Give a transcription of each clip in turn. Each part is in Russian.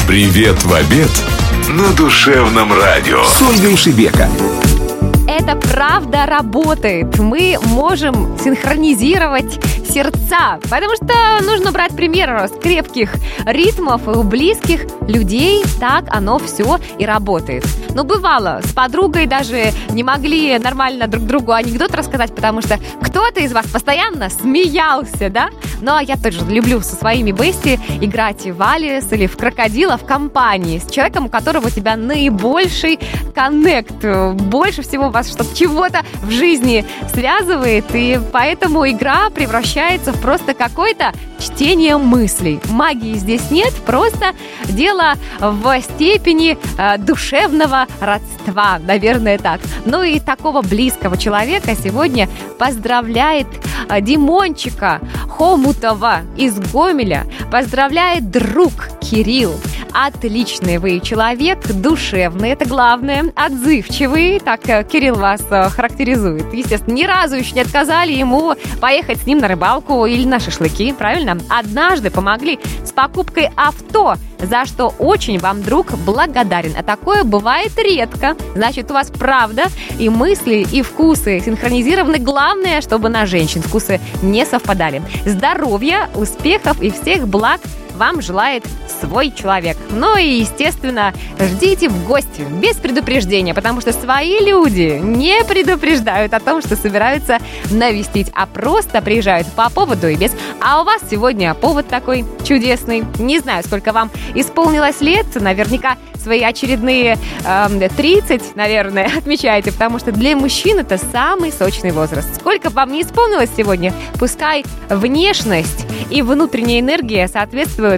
Привет в обед на душевном радио с Ольгой Шебека. Это правда работает. Мы можем синхронизировать сердца, потому что нужно брать пример с крепких ритмов у близких людей. Так оно все и работает. Но бывало, с подругой даже не могли нормально друг другу анекдот рассказать, потому что кто-то из вас постоянно смеялся, да? Ну, а я тоже люблю со своими бести играть в Алис или в крокодила в компании с человеком, у которого у тебя наибольший коннект. Больше всего вас что-то чего-то в жизни связывает, и поэтому игра превращается в просто какое-то чтение мыслей. Магии здесь нет, просто дело в степени душевного родства, наверное, так. Ну и такого близкого человека сегодня поздравляет Димончика Хомутова из Гомеля. Поздравляет друг Кирилл. Отличный вы человек, душевный, это главное, отзывчивый, так Кирилл вас характеризует. Естественно, ни разу еще не отказали ему поехать с ним на рыбалку или на шашлыки, правильно? Однажды помогли с покупкой авто, за что очень вам друг благодарен. А такое бывает редко. Значит, у вас правда и мысли, и вкусы синхронизированы. Главное, чтобы на женщин вкусы не совпадали. Здоровья, успехов и всех благ вам желает свой человек. Ну и, естественно, ждите в гости без предупреждения, потому что свои люди не предупреждают о том, что собираются навестить, а просто приезжают по поводу и без. А у вас сегодня повод такой чудесный. Не знаю, сколько вам исполнилось лет, наверняка свои очередные 30, наверное, отмечаете, потому что для мужчин это самый сочный возраст. Сколько вам не исполнилось сегодня, пускай внешность и внутренняя энергия соответствуют,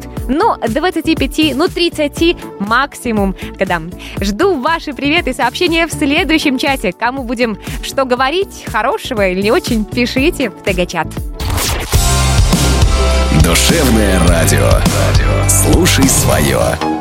25, 30 максимум годам. Жду ваши приветы и сообщения в следующем часе. Кому будем что говорить, хорошего или не очень, пишите в ТГ-чат. Душевное радио. Слушай свое.